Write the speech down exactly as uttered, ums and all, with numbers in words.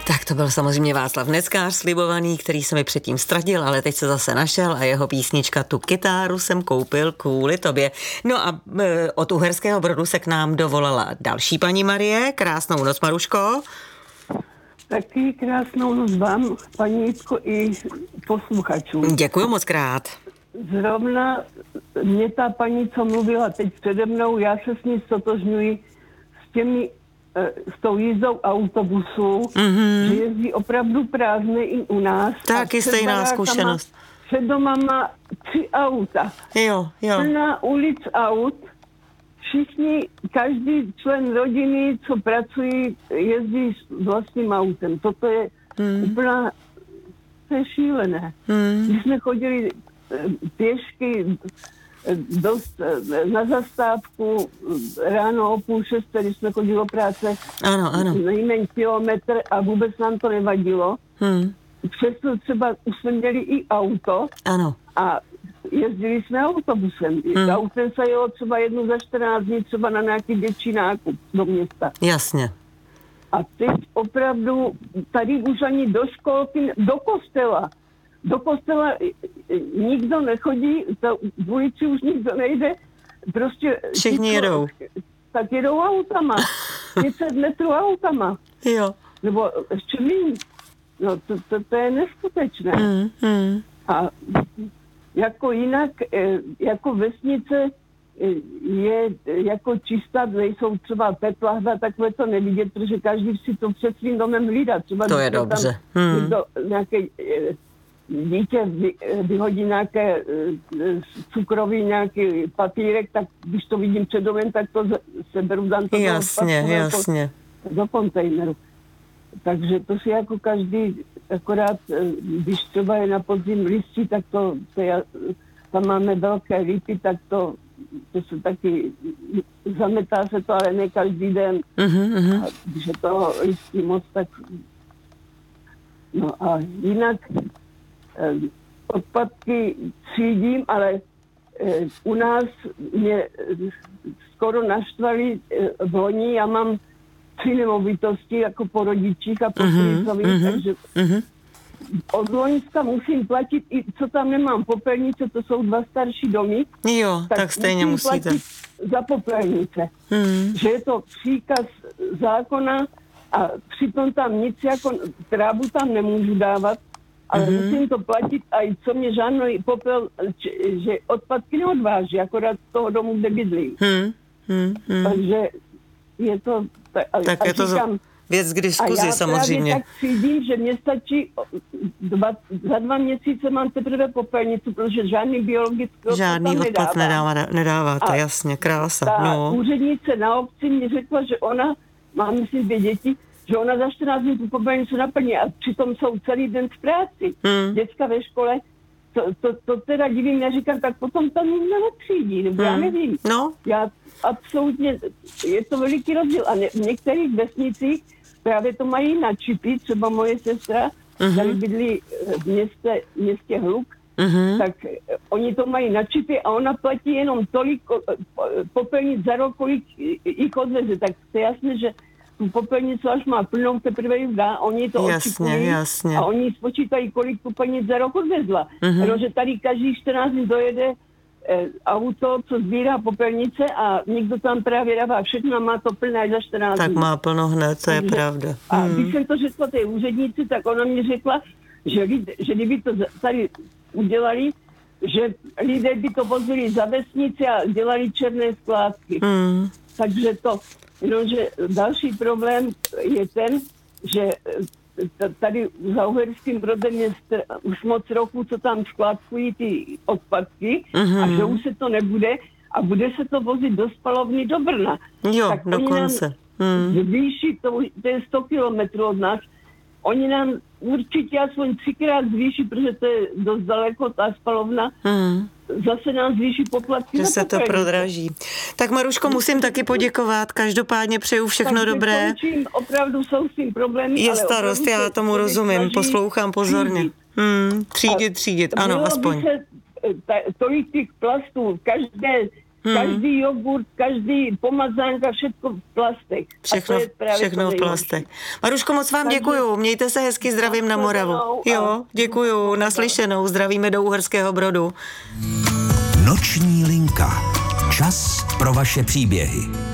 Tak to byl samozřejmě Václav Neckář, slibovaný, který se mi předtím ztratil, ale teď se zase našel a jeho písnička Tu kytáru jsem koupil kvůli tobě. No a e, od Uherského Brodu se k nám dovolala další paní Marie. Krásnou noc, Maruško. Taky krásnou noc vám, paní Jitko, i posluchačům. Děkuji moc krát. Zrovna mě ta paní, co mluvila teď přede mnou, já se s ní stotožňuji s těmi, s tou jízdou autobusů, mm-hmm. že jezdí opravdu prázdné i u nás. Taky stejná zkušenost. Před doma má tři auta. Jo, jo. Plná ulic aut. Všichni, každý člen rodiny, co pracují, jezdí s vlastním autem. Toto je mm. úplná, to je šílené. Mm. Když jsme chodili pěšky dost na zastávku ráno o půl šesté, když jsme chodili do práce, ano, ano. nejméně kilometr a vůbec nám to nevadilo. Hmm. Přesto třeba už jsme měli i auto ano. a jezdili jsme autobusem. Hmm. Autem se jelo třeba jednu za čtrnáct dní třeba na nějaký větší nákup do města. Jasně. A teď opravdu tady už ani do školky, do kostela Do kostela nikdo nechodí, v ulici už nikdo nejde, prostě... Všichni jedou. Tak jedou autama, pět set metrů autama. Jo. Nebo ještě míň. No to, to, to je neskutečné. Mm, mm. A jako jinak, jako vesnice je jako čistá, nejsou třeba teplahda, takhle to nevidět, protože každý si to před svým domem hlídá. Třeba to je dobře. Hmm. Někdo, nějaký dítě vy, vyhodí nějaké cukrový nějaký papírek, tak když to vidím před domem, tak to seberu, dám to jasně, do, jasně. do kontejneru. Takže to si jako každý, akorát když třeba je na podzim listí, tak to, to je, tam máme velké lípy, tak to, to se taky zametá se to, ale ne každý den. Uh-huh. A když je toho listí moc, tak no a jinak odpadky třídím, ale u nás mě skoro naštvali v loni, já mám tři nemovitosti jako po rodičích a po strýcových, uh-huh, takže uh-huh. od loňska musím platit, i co tam nemám popelnice, to jsou dva starší domy. Jo, tak, tak stejně musíte. Za popelnice. Uh-huh. Že je to příkaz zákona a přitom tam nic jako trávu tam nemůžu dávat, ale mm-hmm. musím to platit a i co mě žádný popel, že odpadky neodváží, akorát z toho domu, kde bydlí. Hmm. Hmm. Hmm. Takže je to... A, tak a je to říkám, věc k diskuzi samozřejmě. A já tak cítím, že mě stačí dva, za dva měsíce mám teprve popelnici, protože žádný biologický odpad žádný odpad nedává, nedáváte, jasně, krása. Ta no. úřednice na obci mě řekla, že ona má, myslím, dvě děti, že ona za čtrnáct dní tu popelnici naplní a přitom jsou celý den v práci. Hmm. Děcka ve škole, to, to, to teda divím, já říkám, tak potom tam nikdo netřídí, nebo hmm. já nevím. No. Já absolutně, je to veliký rozdíl a ne, v některých vesnicích právě to mají na čipy, třeba moje sestra, uh-huh. tady bydlí v městě, městě Hluk, uh-huh. tak oni to mají na čipy a ona platí jenom tolik popelnic za rok, kolik jich odveze, tak to je jasné, že tu popelnicu, až má plnou, teprve jich dá, oni to jasně, jasně. a oni spočítají, kolik popelnic za rok odvezla. Uh-huh. Protože tady každý čtrnáct dní dojede eh, auto, co sbírá popelnice a někdo tam právě dává všechno a má to plné až za čtrnáct tak dní. Tak má plno hned, to je Takže, pravda. A hmm. když jsem to řekla té úřednici, tak ona mi řekla, že, lidi, že kdyby to tady udělali, že lidé by to vozili za vesnici a dělali černé skládky. Hmm. Takže to Jenomže další problém je ten, že tady za Uherským Brodem je už moc roku, co tam skládkují ty odpadky uh-huh. a že už se to nebude a bude se to vozit do spalovny do Brna. Jo, tak dokonce. Hmm. Zvýší, to, to je sto kilometrů od nás, oni nám určitě aspoň třikrát zvýší, protože to je dost daleko, ta spalovna, hmm. zase nám zvýší poplatky. Že se to prodraží. Tak Maruško, musím taky poděkovat. Každopádně přeju všechno tak dobré. Končím, opravdu jsou s tím problémy. Je starost, já tomu rozumím, poslouchám pozorně. Třídit, hmm, třídit, třídit. ano, aspoň. By se, ta, tolik těch plastů, každé Hmm. Každý jogurt, každý pomazánka, všechno v plastech. Všechno, všechno v plastech. Maruško, moc vám Takže... děkuju. Mějte se hezky, zdravím na Moravu. Jo, děkuju, naslyšenou, zdravíme do Uherského Brodu. Noční linka. Čas pro vaše příběhy.